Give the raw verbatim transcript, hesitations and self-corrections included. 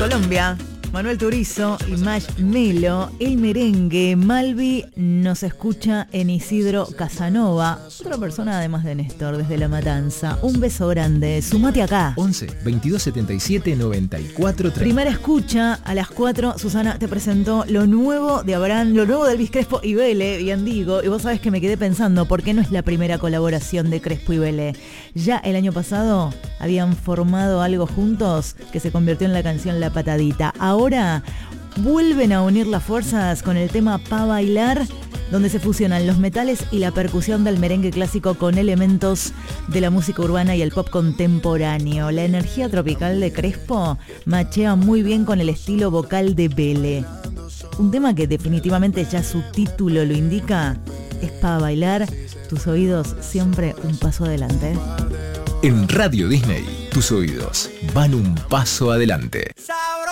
Colombia. Manuel Turizo y Marshmello, el merengue. Malvi nos escucha en Isidro Casanova, otra persona además de Néstor, desde La Matanza. Un beso grande, sumate acá. once, veintidós setenta y siete, noventa y cuatro, treinta. Primera escucha, a las cuatro, Susana te presentó lo nuevo de Abraham, lo nuevo de Elvis Crespo y Vélez, bien digo, y vos sabés que me quedé pensando, ¿por qué no es la primera colaboración de Crespo y Vélez? Ya el año pasado habían formado algo juntos que se convirtió en la canción La Patadita. Ahora Ahora vuelven a unir las fuerzas con el tema Pa' Bailar, donde se fusionan los metales y la percusión del merengue clásico con elementos de la música urbana y el pop contemporáneo. La energía tropical de Crespo machea muy bien con el estilo vocal de Vélez. Un tema que definitivamente ya su título lo indica, es Pa' Bailar, tus oídos siempre un paso adelante. En Radio Disney, tus oídos van un paso adelante.